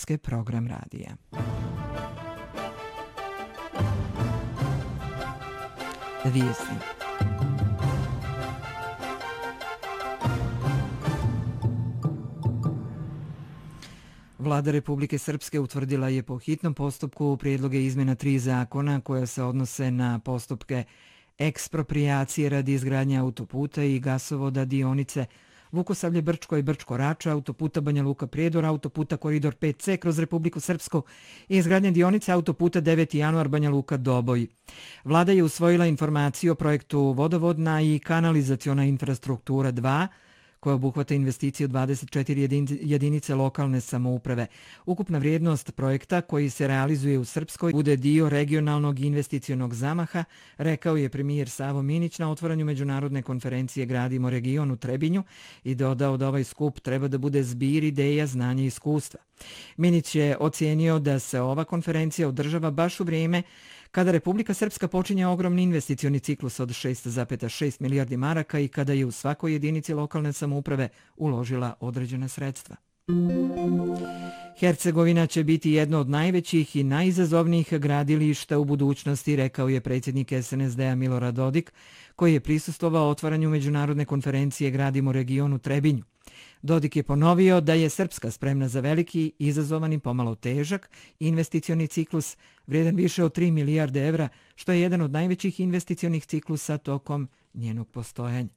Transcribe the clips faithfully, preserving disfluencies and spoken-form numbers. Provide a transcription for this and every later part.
Srpske program radija. Vijesti. Vlada Republike Srpske utvrdila je po hitnom postupku prijedloge izmjena tri zakona koja se odnose na postupke eksproprijacije radi izgradnje autoputa i gasovoda dionice Vukosavlje-Brčko i Brčko-Rača, autoputa Banja Luka-Prijedor, autoputa Koridor pet ce kroz Republiku Srpsku i izgradnje dionice autoputa deveti januar Banja Luka-Doboj. Vlada je usvojila informaciju o projektu Vodovodna i kanalizaciona infrastruktura dva, koja obuhvata investicije u dvadeset četiri jedinice lokalne samouprave. Ukupna vrijednost projekta koji se realizuje u Srpskoj bude dio regionalnog investicionog zamaha, rekao je premijer Savo Minić na otvaranju međunarodne konferencije Gradimo region u Trebinju i dodao da ovaj skup treba da bude zbir ideja, znanja i iskustva. Minić je ocijenio da se ova konferencija održava baš u vrijeme kada Republika Srpska počinje ogromni investicioni ciklus od šest zarez šest milijardi maraka i kada je u svakoj jedinici lokalne samouprave uložila određena sredstva. Hercegovina će biti jedno od najvećih i najizazovnijih gradilišta u budućnosti, rekao je predsjednik es en es de-a Milorad Dodik, koji je prisustvovao otvaranju međunarodne konferencije Gradimo region u Trebinju. Dodik je ponovio da je Srpska spremna za veliki, izazovan i pomalo težak investicioni ciklus vrijedan više od tri milijarde evra, što je jedan od najvećih investicionih ciklusa tokom njenog postojanja.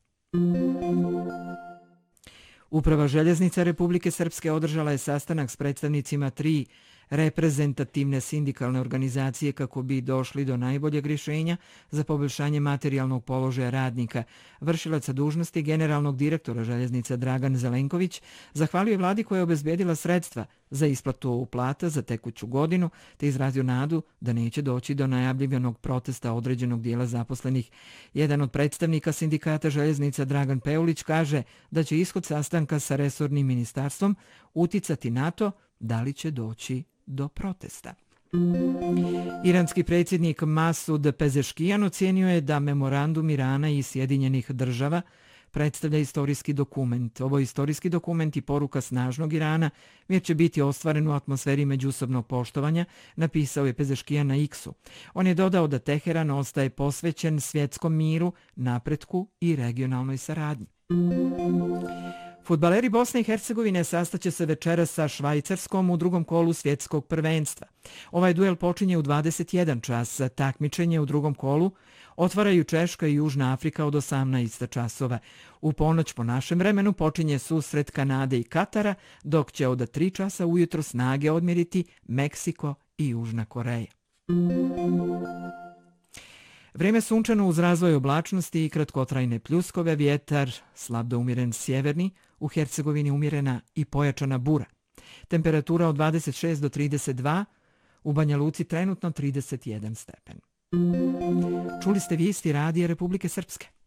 Uprava željeznica Republike Srpske održala je sastanak s predstavnicima tri reprezentativne sindikalne organizacije kako bi došli do najboljeg rješenja za poboljšanje materijalnog položaja radnika. Vršilac dužnosti generalnog direktora željeznica Dragan Zelenković zahvalio je vladi koja je obezbedila sredstva za isplatu plata za tekuću godinu te izrazio nadu da neće doći do najavljivanog protesta određenog dijela zaposlenih. Jedan od predstavnika sindikata željeznica Dragan Peulić kaže da će ishod sastanka sa resornim ministarstvom uticati na to da li će doći do protesta. Iranski predsjednik Masud Pezeškijan ocijenio je da memorandum Irana i Sjedinjenih država predstavlja istorijski dokument. Ovo je istorijski dokument i poruka snažnog Irana, jer će biti ostvaren u atmosferi međusobnog poštovanja, napisao je Pezeškijan na X-u. On je dodao da Teheran ostaje posvećen svjetskom miru, napretku i regionalnoj saradnji. Fudbaleri Bosne i Hercegovine sastaće se večeras sa Švajcarskom u drugom kolu svjetskog prvenstva. Ovaj duel počinje u dvadeset jedan čas. Takmičenje u drugom kolu otvaraju Češka i Južna Afrika od osamnaest časova. U ponoć po našem vremenu počinje susret Kanade i Katara, dok će od tri časa ujutro snage odmjeriti Meksiko i Južna Koreja. Vrijeme sunčano uz razvoj oblačnosti i kratkotrajne pljuskove, vjetar slab do umjeren sjeverni, u Hercegovini umjerena i pojačana bura. Temperatura od dvadeset šest do trideset dva, u Banja Luci trenutno trideset jedan stepen. Čuli ste vijesti radija Republike Srpske.